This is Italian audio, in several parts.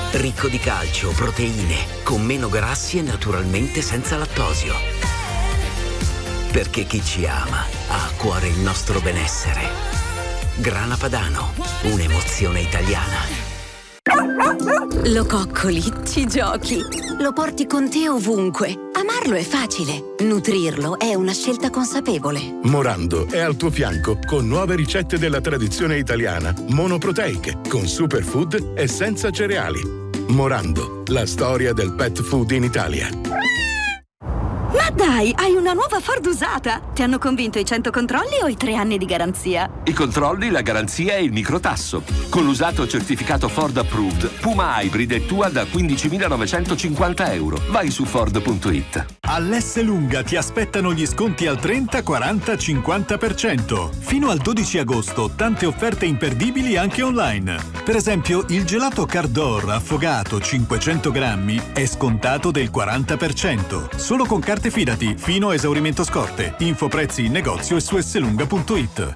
Ricco di calcio, proteine, con meno grassi e naturalmente senza lattosio. Perché chi ci ama ha a cuore il nostro benessere. Grana Padano, un'emozione italiana. Lo coccoli, ci giochi, lo porti con te ovunque. Amarlo è facile, nutrirlo è una scelta consapevole. Morando è al tuo fianco con nuove ricette della tradizione italiana, monoproteiche, con superfood e senza cereali. Morando, la storia del pet food in Italia. Ma dai, hai una nuova Ford usata! Ti hanno convinto i 100 controlli o i 3 anni di garanzia? I controlli, la garanzia e il microtasso. Con l'usato certificato Ford Approved, Puma Hybrid è tua da €15.950. Vai su Ford.it. All'Esselunga ti aspettano gli sconti al 30, 40, 50%. Fino al 12 agosto tante offerte imperdibili anche online. Per esempio, il gelato Cardor affogato 500 grammi è scontato del 40%. Solo con carte Fidati, fino a esaurimento scorte. Info prezzi in negozio e su esselunga.it.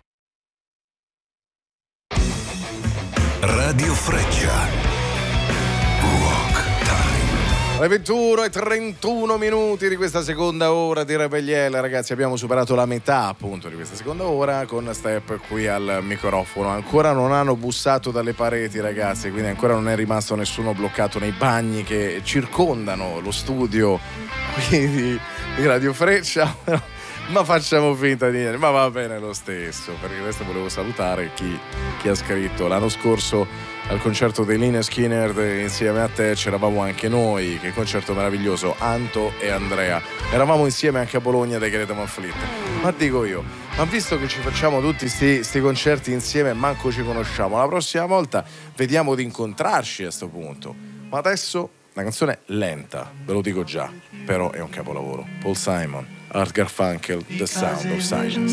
Radio Freccia. Alle 21:31 di questa seconda ora di Rebelliele, ragazzi, abbiamo superato la metà appunto di questa seconda ora con Step qui al microfono. Ancora non hanno bussato dalle pareti, ragazzi, quindi ancora non è rimasto nessuno bloccato nei bagni che circondano lo studio qui di Radio Freccia. Ma facciamo finta di niente, ma va bene lo stesso, perché questo volevo salutare chi ha scritto l'anno scorso al concerto dei Lynyrd Skynyrd insieme a te c'eravamo anche noi, che concerto meraviglioso, Anto e Andrea, eravamo insieme anche a Bologna dai Greta Van Fleet. Ma dico io, ma visto che ci facciamo tutti sti concerti insieme e manco ci conosciamo, la prossima volta vediamo di incontrarci a sto punto. Ma adesso una canzone lenta, ve lo dico già, però è un capolavoro. Paul Simon, Art Garfunkel, The Sound of Silence.